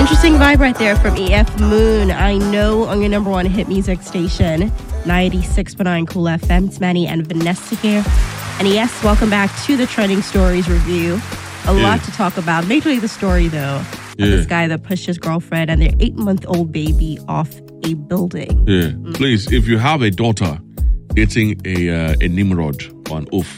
Interesting vibe right there from EF Moon. I know on your number one hit music station, 96.9 Cool FM. It's Manny and Vanessa here. And yes, welcome back to the Trending Stories review. A lot to talk about. Majorly the story, though, of this guy that pushed his girlfriend and their 8-month-old baby off a building. Yeah. Please, if you have a daughter dating a Nimrod or an Oof,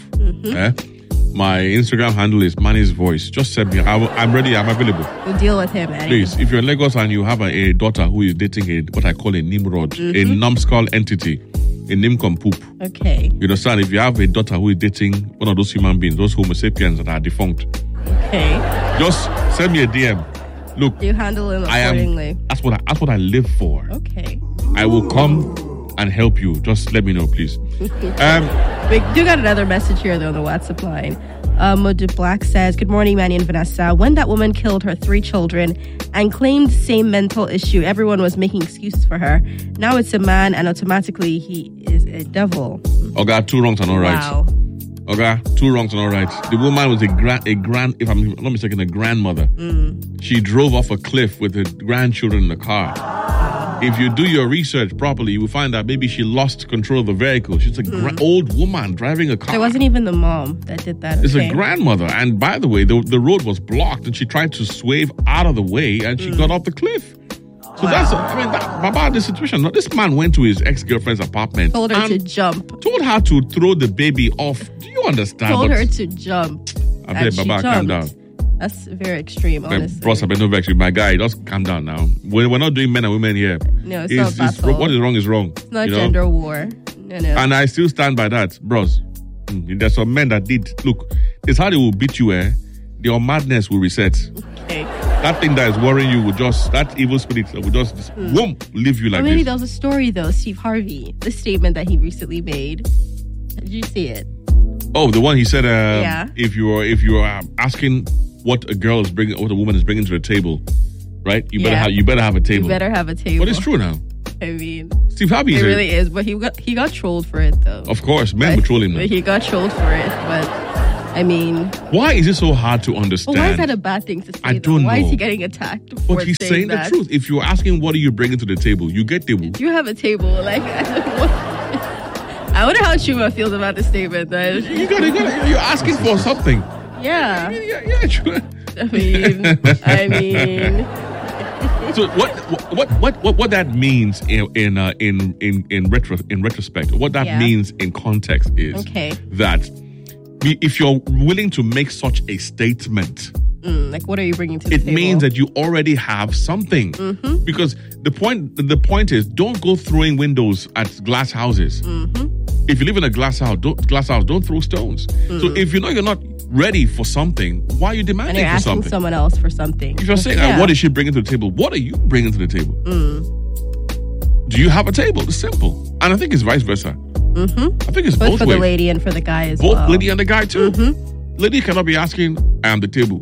my Instagram handle is Manny's Voice. Just send me. I'm ready. I'm available. We'll deal with him. Anyway. Please, if you're in Lagos and you have a daughter who is dating what I call a Nimrod, a numbskull entity, a Nimcom poop. Okay. You understand? If you have a daughter who is dating one of those human beings, those Homo sapiens that are defunct, okay, just send me a DM. Look, you handle him accordingly. That's what I live for. Okay. I will come and help you. Just let me know, please. We do got another message here, though, on the WhatsApp line. Modu Black says, good morning, Manny and Vanessa. When that woman killed her 3 children and claimed same mental issue, everyone was making excuses for her. Now it's a man and automatically he is a devil. Okay, 2 wrongs and all right. Wow. Okay, 2 wrongs and all right. The woman was a grand, if I'm not mistaken, a grandmother. She drove off a cliff with her grandchildren in the car. If you do your research properly, you will find that maybe she lost control of the vehicle. She's an old woman driving a car. It wasn't even the mom that did that. It's a grandmother. And by the way, the road was blocked and she tried to swerve out of the way and she got off the cliff. So that's about the situation. Now, this man went to his ex-girlfriend's apartment. Told her to jump. Told her to throw the baby off. Do you understand? Told her to jump. I bet Baba, calm down. That's very extreme, honestly. Bros, I bet no vex with my guy. Just calm down now. We're not doing men and women here. No, it's not battle. What is wrong is wrong. It's not gender war. No. And I still stand by that, bros. There's some men that did. Look, it's how they will beat you, Your madness will reset. Okay. That thing that is worrying you will just, that evil spirit will just leave you like maybe this. there was a story, though, Steve Harvey, the statement that he recently made. Did you see it? Oh, the one he said, if you are asking what a girl is bringing, what a woman is bringing to the table, right? You better have a table. You better have a table. But it's true now. I mean, Steve Harvey. It really is, but he got trolled for it, though. Of course, men were trolling him. But he got trolled for it, but I mean, why is it so hard to understand? Why is that a bad thing to say? I don't know. Why is he getting attacked? But he's saying the truth. If you're asking what are you bringing to the table, you get table. You have a table, like. I wonder how Chuma feels about the statement. That you're asking for something. Yeah. Yeah, sure. I mean. So what that means in retrospect, what that means in context is that if you're willing to make such a statement, like what are you bringing to the table? It means that you already have something. Because the point is, don't go throwing windows at glass houses. If you live in a glass house, don't throw stones. So if you're not ready for something, why are you demanding and you're for asking something? Someone else for something. If you're saying, what is she bringing to the table? What are you bringing to the table? Do you have a table? It's simple. And I think it's vice versa. I think it's both for ways. The lady and for the guy as well. Both lady and the guy too. Lady cannot be asking, I am the table.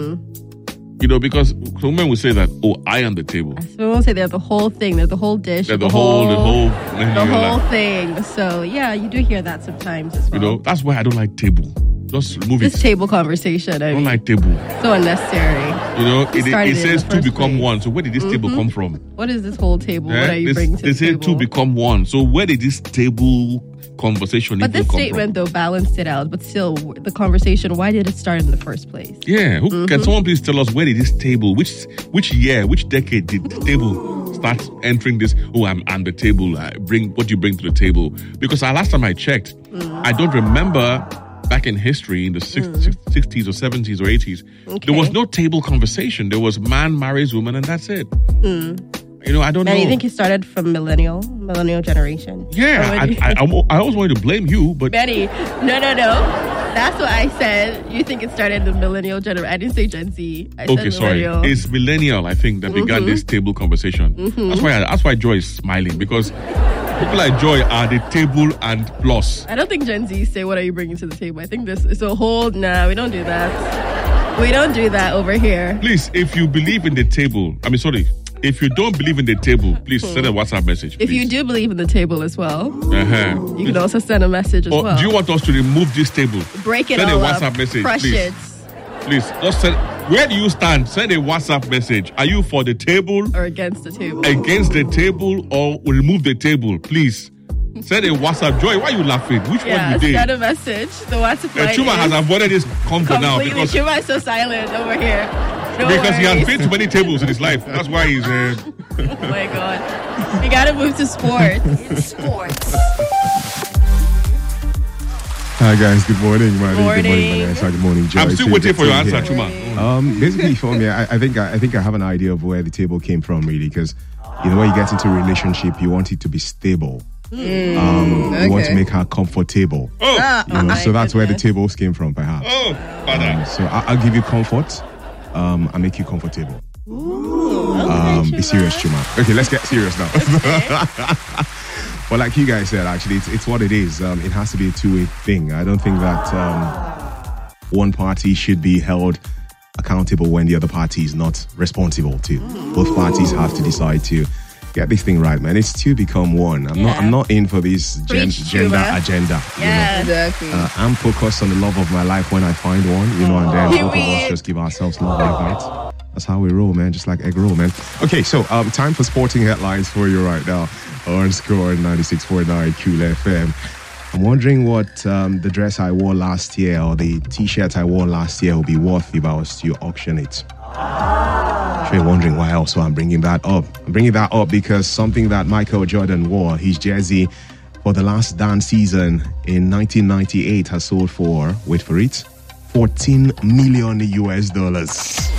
Because some men will say that, I am the table. So we won't say they're the whole thing. They're the whole dish. They're the whole thing. So yeah, you do hear that sometimes as well. That's why I don't like table. Just remove this table conversation. I don't like table. So unnecessary. It says 2 become 1. So where did this table come from? What is this whole table? What are you bringing to the table? They say 2 become 1. So where did this table conversation But this statement, though, balanced it out. But still, the conversation, why did it start in the first place? Yeah. Can someone please tell us where did this table, which year, which decade did the table start entering this? I'm the table. What you bring to the table. Because last time I checked, I don't remember back in history in the 60s or 70s or 80s, there was no table conversation. There was man marries woman and that's it. I don't know. And you think it started from millennial generation? Yeah, I always wanted to blame you, but... Benny, no. That's what I said. You think it started in the millennial generation. I didn't say Gen Z. I said sorry. It's millennial, I think, that began this table conversation. That's why Joy is smiling, because people like Joy are the table and plus. I don't think Gen Z say, what are you bringing to the table? I think this is a whole... Nah, we don't do that. We don't do that over here. Please, if you believe in the table... If you don't believe in the table, please send a WhatsApp message. If you do believe in the table as well, you can also send a message as well. Do you want us to remove this table? Break it send all a WhatsApp up. Message, Crush please. it. Please, just send. Where do you stand? Send a WhatsApp message. Are you for the table? Or against the table? Against the table or remove the table, please. Send a WhatsApp. Joy, why are you laughing? Which one you did? Send a message. The WhatsApp line Chuma has avoided this convo now because Chuma is so silent over here. Because he has been to many tables in his life. That's why he's. Oh my God. We gotta move to sports. Sports. Hi guys, good morning, Manny. Good morning, Vanessa. Good morning, Joy. I'm still waiting for your answer, Chuma. Basically, for me, I think I have an idea of where the table came from, really, because when you get into a relationship, you want it to be stable. You want to make her comfortable. So that's where the tables came from, perhaps. So I'll give you comfort. I'll make you comfortable. Be serious, Chuma. Okay, let's get serious now. Okay. Well, like you guys said, actually, it's what it is. It has to be a two-way thing. I don't think that one party should be held accountable when the other party is not responsible to. Both parties have to decide to get this thing right, man. It's two become one. I'm not in for this gender agenda. Yeah, exactly. I'm focused on the love of my life when I find one, and then both of us just give ourselves love like that. That's how we roll, man. Just like egg roll, man. Okay, so time for sporting headlines for you right now. On Score 96.9 Cool FM. I'm wondering what the dress I wore last year or the t-shirt I wore last year will be worth if I was to auction it. If you're wondering why also I'm bringing that up. I'm bringing that up because something that Michael Jordan wore, his jersey for the Last Dance season in 1998 has sold for, wait for it, $14 million US.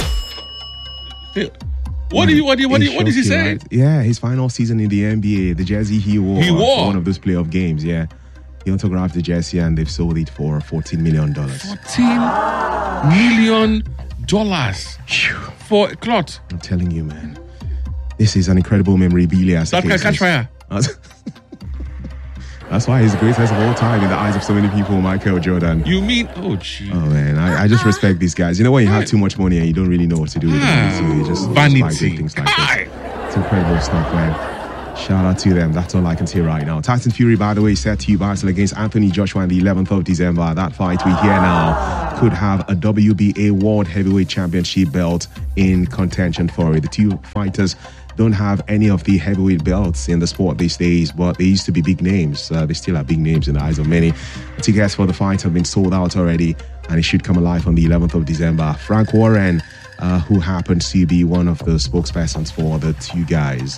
What did he say? Right? Yeah, his final season in the NBA, the jersey he wore for one of those playoff games. Yeah, he autographed the jersey and they've sold it for $14 million. $14 million for a cloth. I'm telling you, man, this is an incredible memorabilia. That can catch fire. That's why he's the greatest of all time in the eyes of so many people, Michael Jordan. You mean, oh, gee. Oh, man, I just respect these guys. You know when you have too much money and you don't really know what to do with it, so you just vanity. buy things like this. It's incredible stuff, man. Shout out to them. That's all I can say right now. Tyson Fury, by the way, set to battle against Anthony Joshua on the 11th of December. That fight we hear now could have a WBA World Heavyweight Championship belt in contention for it. The two fighters don't have any of the heavyweight belts in the sport these days, but they used to be big names. They still are big names in the eyes of many. Tickets for the fight have been sold out already, and it should come alive on the 11th of December. Frank Warren, who happens to be one of the spokespersons for the two guys,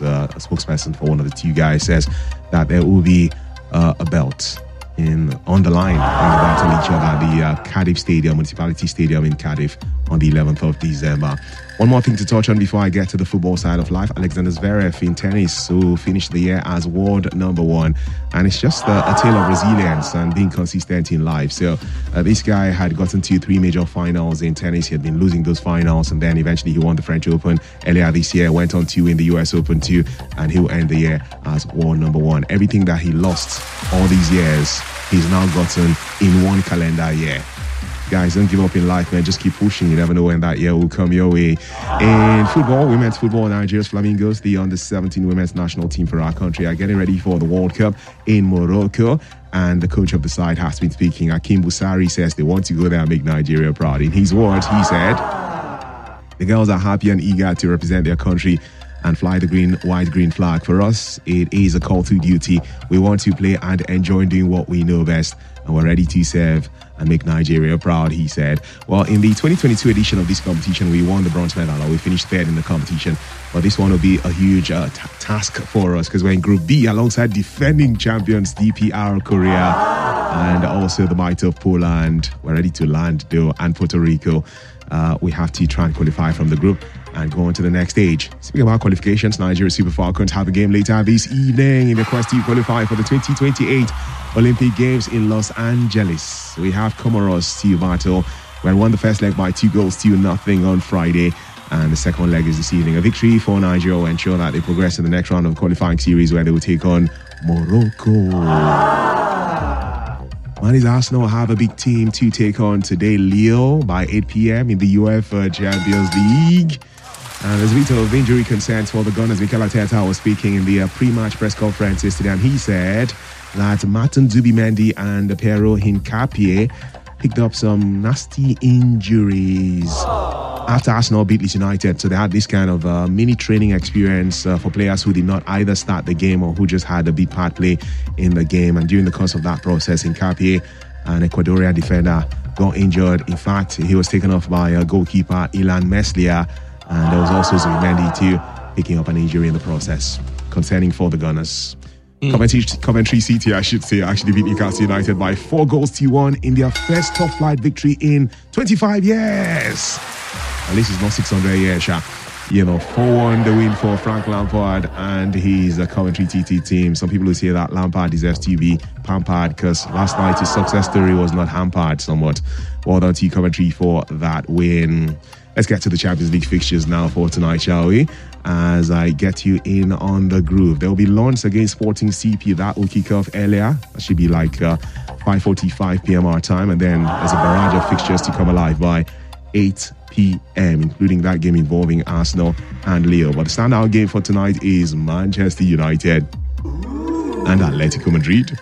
says that there will be a belt on the line in the battle each other at the Cardiff Stadium, Municipality Stadium in Cardiff on the 11th of December. One more thing to touch on before I get to the football side of life. Alexander Zverev in tennis, who finished the year as world number one. And it's just a tale of resilience and being consistent in life. So this guy had gotten to 3 major finals in tennis. He had been losing those finals, and then eventually he won the French Open earlier this year, went on to win the US Open too, and he'll end the year as world number one. Everything that he lost all these years, he's now gotten in one calendar year. Guys, don't give up in life, man. Just keep pushing. You never know when that year will come your way. In football, women's football, Nigeria's Flamingos, the under-17 women's national team for our country, are getting ready for the World Cup in Morocco. And the coach of the side has been speaking. Akim Busari says they want to go there and make Nigeria proud. In his words, he said, the girls are happy and eager to represent their country and fly the white-green flag. For us, it is a call to duty. We want to play and enjoy doing what we know best, and we're ready to serve and make Nigeria proud, he said. Well, in the 2022 edition of this competition, we won the bronze medal, and we finished third in the competition. But this one will be a huge task for us because we're in Group B alongside defending champions DPR Korea and also the might of Poland. We're ready to land, though, and Puerto Rico. We have to try and qualify from the group and go on to the next stage. Speaking about qualifications, Nigeria Super Falcons have a game later this evening in the quest to qualify for the 2028 Olympic Games in Los Angeles. We have Comoros to battle. We won the first leg by 2-0 on Friday, and the second leg is this evening. A victory for Nigeria will ensure that they progress in the next round of qualifying series where they will take on Morocco. Manny's Arsenal have a big team to take on today. Lille by 8 p.m. in the UEFA Champions League. And there's a bit of injury concerns for the Gunners. Mikel Arteta was speaking in the pre-match press conference yesterday, and he said that Martin Zubimendi and Pero Hincapié picked up some nasty injuries after Arsenal beat Leeds United. So they had this kind of mini training experience for players who did not either start the game or who just had a big part play in the game. And during the course of that process, Hincapié, an Ecuadorian defender, got injured. In fact, he was taken off by goalkeeper Ilan Meslier. And there was also Zubimendi too, picking up an injury in the process. Concerning for the Gunners. Coventry City, I should say, actually beat Newcastle United by 4-1 in their first top flight victory in 25 years. At least it's not 600 years, 4-1 the win for Frank Lampard and his Coventry TT team. Some people will say that Lampard deserves to be pampered because last night his success story was not hampered somewhat. Well done to Coventry for that win. Let's get to the Champions League fixtures now for tonight, shall we? As I get you in on the groove. There will be Lens against Sporting CP. That will kick off earlier. That should be like 5:45 p.m. our time. And then there's a barrage of fixtures to come alive by 8 p.m., including that game involving Arsenal and Leo. But the standout game for tonight is Manchester United and Atletico Madrid.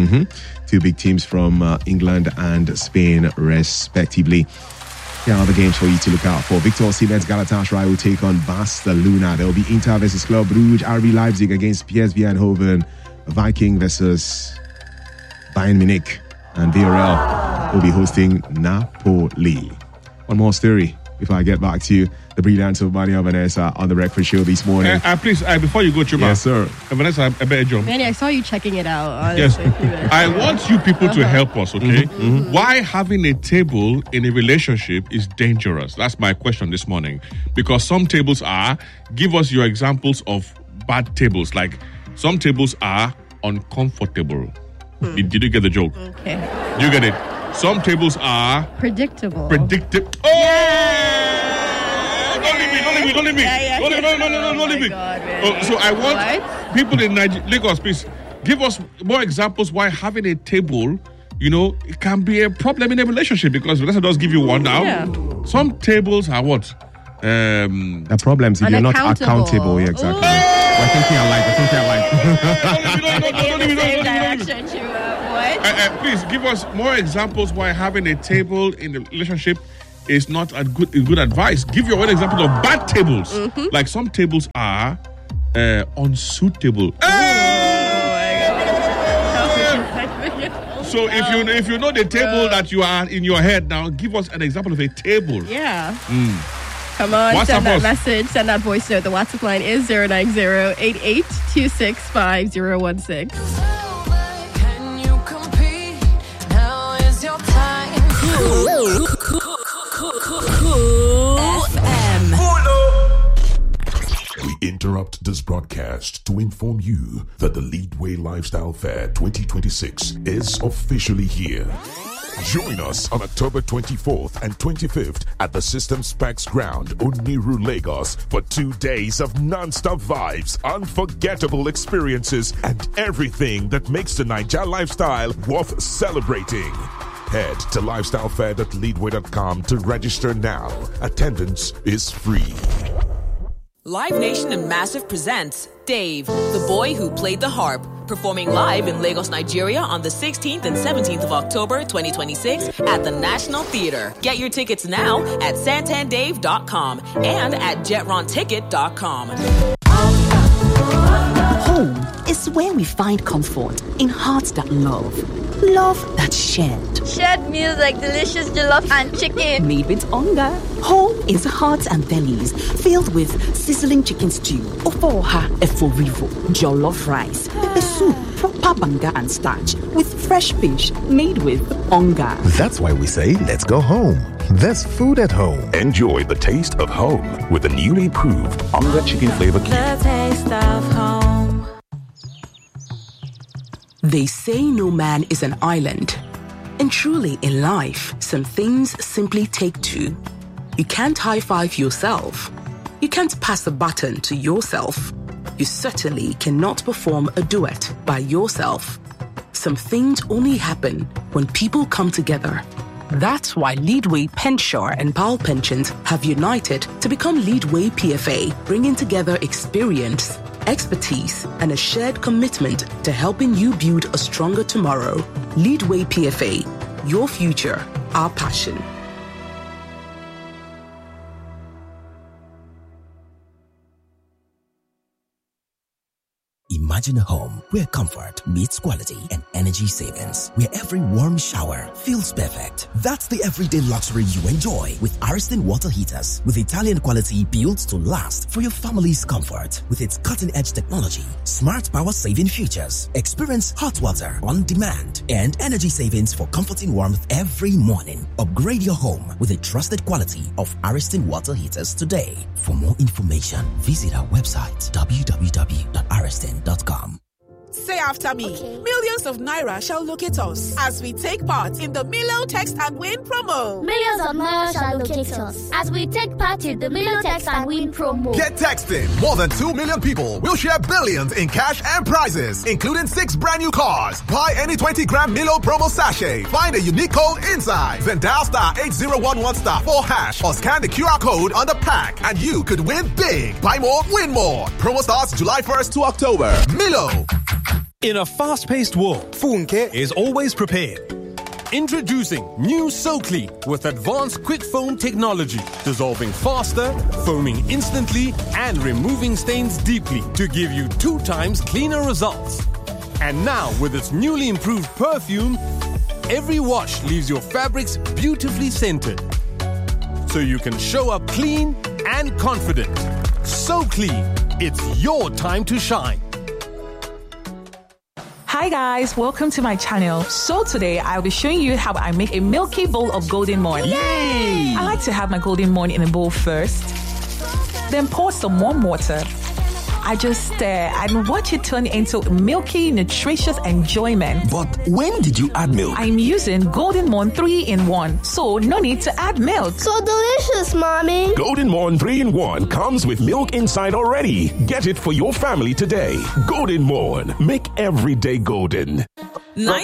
Two big teams from England and Spain, respectively. Here are the games for you to look out for. Victor Osimhen's Galatasaray will take on Barcelona. There will be Inter versus Club Brugge, RB Leipzig against PSV Eindhoven, Viking versus Bayern Munich, and Villarreal will be hosting Napoli. One more story before I get back to you. The brilliance of Mani and Vanessa on the Breakfast Show this morning. Please, before you go, Chuma. Yes, sir. Vanessa, I better jump. Manny, I saw you checking it out. Yes. I want you people to help us, okay? Why having a table in a relationship is dangerous? That's my question this morning. Because some tables are, give us your examples of bad tables. Like, some tables are uncomfortable. Did you get the joke? Okay. You get it? Some tables are predictable. Oh! Don't leave me. Don't leave me. God, so I want people in Lagos, please, give us more examples why having a table, it can be a problem in a relationship, because let's just give you one now. Yeah. Some tables are what? The problems if you're not accountable. Yeah, exactly. I think please give us more examples why having a table in a relationship is not a good advice. Give your own example of bad tables. Like some tables are unsuitable. So if you know the table that you are in your head now, give us an example of a table. Yeah. Come on, send that message, send that voice note. The WhatsApp line is 090-8826-5016. We interrupt this broadcast to inform you that the Leadway Lifestyle Fair 2026 is officially here. Join us on October 24th and 25th at the System Specs Ground, Oniru, Lagos, for 2 days of non-stop vibes, unforgettable experiences, and everything that makes the Naija lifestyle worth celebrating. Head to lifestylefair.leadway.com to register now. Attendance is free. Live Nation and Massive presents Dave, the boy who played the harp, performing live in Lagos, Nigeria on the 16th and 17th of October 2026 at the National Theatre. Get your tickets now at santandave.com and at jetronticket.com. Home is where we find comfort in hearts that love that's shared. Shared meals like delicious jollof and chicken. Made with onga. Home is hearts and bellies filled with sizzling chicken stew, ofoha eforivo, jollof rice, pepper soup, proper banga and starch with fresh fish made with onga. That's why we say let's go home. There's food at home. Enjoy the taste of home with the newly approved onga chicken flavor cube. The taste of home. They say no man is an island. And truly in life, some things simply take two. You can't high-five yourself. You can't pass a baton to yourself. You certainly cannot perform a duet by yourself. Some things only happen when people come together. That's why Leadway Pensure and Pal Pensions have united to become Leadway PFA, bringing together experience, expertise, and a shared commitment to helping you build a stronger tomorrow. Leadway PFA, your future, our passion. Imagine a home where comfort meets quality and energy savings, where every warm shower feels perfect. That's the everyday luxury you enjoy with Ariston water heaters, with Italian quality built to last for your family's comfort. With its cutting-edge technology, smart power-saving features, experience hot water on demand, and energy savings for comforting warmth every morning. Upgrade your home with the trusted quality of Ariston water heaters today. For more information, visit our website www.ariston.com. Say after me. Okay. Millions of Naira shall locate us as we take part in the Milo Text and Win promo. Millions of Naira shall locate us as we take part in the Milo Text and Win promo. Get texting. More than 2 million people will share billions in cash and prizes, including 6 brand new cars. Buy any 20-gram Milo promo sachet. Find a unique code inside. Then dial star 8011 star 4 hash or scan the QR code on the pack and you could win big. Buy more, win more. Promo starts July 1st to October. Milo. In a fast-paced world, Funke is always prepared. Introducing new SoClean with advanced quick foam technology, dissolving faster, foaming instantly, and removing stains deeply to give you 2 times cleaner results. And now, with its newly improved perfume, every wash leaves your fabrics beautifully scented. So you can show up clean and confident. So clean, it's your time to shine. Hi guys, welcome to my channel. So today I'll be showing you how I make a milky bowl of Golden Morn. Yay! I like to have my Golden Morn in a bowl first, then pour some warm water. I just stir and watch it turn into milky, nutritious enjoyment. But when did you add milk? I'm using Golden Morn 3-in-1, so no need to add milk. So delicious, Mommy. Golden Morn 3-in-1 comes with milk inside already. Get it for your family today. Golden Morn. Make every day golden.